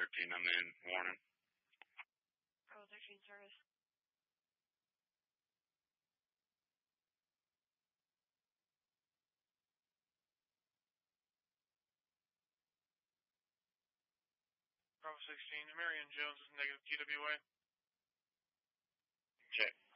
13, I'm in. Warning. Bravo 13 service. Bravo 16, Marion Jones is negative TWA. Check.